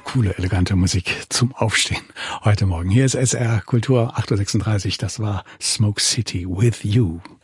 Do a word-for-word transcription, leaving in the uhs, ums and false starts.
coole, elegante Musik zum Aufstehen heute Morgen. Hier ist S R Kultur acht Uhr sechsunddreißig. Das war Smoke City with You.